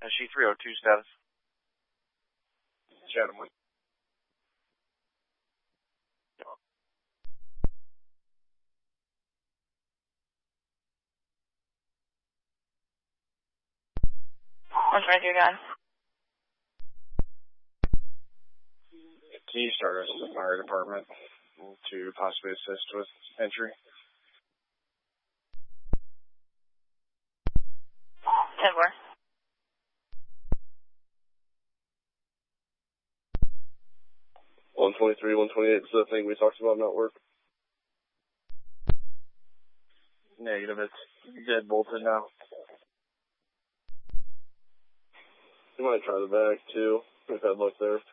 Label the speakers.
Speaker 1: SG-302 status.
Speaker 2: Chatham 1.
Speaker 3: What's right here, guy?
Speaker 2: Can you start us at the fire department to possibly assist with entry?
Speaker 3: 10-4.
Speaker 4: $123, $128 is the thing we talked about not work.
Speaker 2: Negative, it's dead bolted now.
Speaker 4: You might try the back too. We've had luck there.